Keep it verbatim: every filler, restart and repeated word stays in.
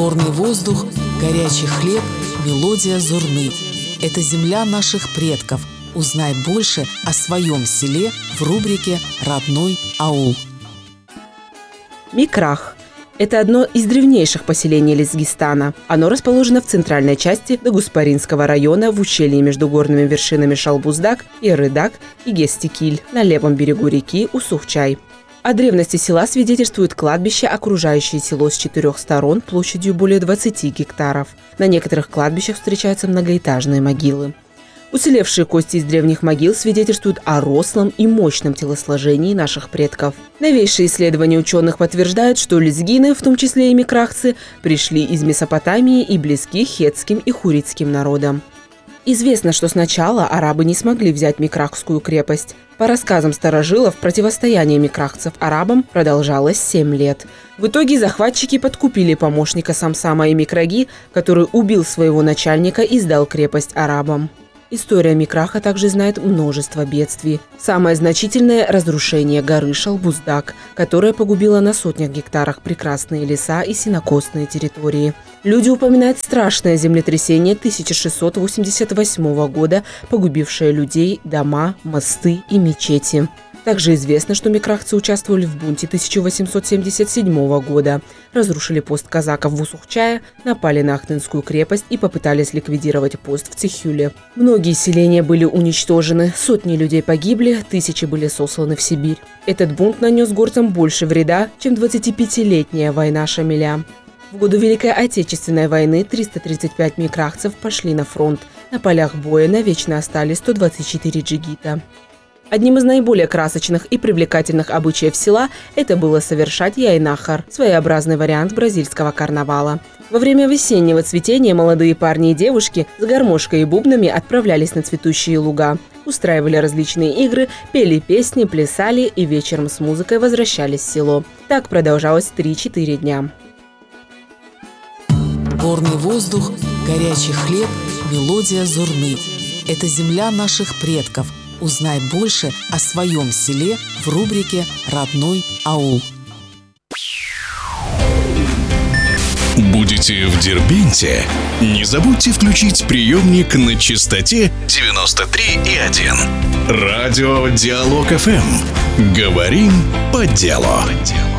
Горный воздух, горячий хлеб, мелодия зурны. Это земля наших предков. Узнай больше о своем селе в рубрике «Родной аул». Микрах – это одно из древнейших поселений Лезгистана. Оно расположено в центральной части Дагуспаринского района в ущелье между горными вершинами Шалбуздак, Ирыдак и Гестикиль на левом берегу реки Усухчай. О древности села свидетельствует кладбище, окружающее село с четырех сторон площадью более двадцати гектаров. На некоторых кладбищах встречаются многоэтажные могилы. Уцелевшие кости из древних могил свидетельствуют о рослом и мощном телосложении наших предков. Новейшие исследования ученых подтверждают, что лезгины, в том числе и микрахцы, пришли из Месопотамии и близки хетским и хуритским народам. Известно, что сначала арабы не смогли взять микрахскую крепость. По рассказам старожилов, противостояние микрахцев арабам продолжалось семь лет. В итоге захватчики подкупили помощника Самсама и Микраги, который убил своего начальника и сдал крепость арабам. История Микраха также знает множество бедствий. Самое значительное – разрушение горы Шалбуздак, которая погубила на сотнях гектарах прекрасные леса и сенокосные территории. Люди упоминают страшное землетрясение тысяча шестьсот восемьдесят восьмого года, погубившее людей, дома, мосты и мечети. Также известно, что микрахцы участвовали в бунте тысяча восемьсот семьдесят седьмого года, разрушили пост казаков в Усухчае, напали на Ахтынскую крепость и попытались ликвидировать пост в Цихюле. Многие селения были уничтожены, сотни людей погибли, тысячи были сосланы в Сибирь. Этот бунт нанес горцам больше вреда, чем двадцатипятилетняя война Шамиля. В годы Великой Отечественной войны триста тридцать пять микрахцев пошли на фронт. На полях боя навечно остались сто двадцать четыре джигита. Одним из наиболее красочных и привлекательных обычаев села это было совершать яйнахар – своеобразный вариант бразильского карнавала. Во время весеннего цветения молодые парни и девушки с гармошкой и бубнами отправлялись на цветущие луга, устраивали различные игры, пели песни, плясали и вечером с музыкой возвращались в село. Так продолжалось три-четыре дня. Горный воздух, горячий хлеб, мелодия зурны. Это земля наших предков. Узнай больше о своем селе в рубрике «Родной аул». Будете в Дербенте? Не забудьте включить приемник на частоте девяносто три и один. Радио Диалог эф эм. Говорим по делу.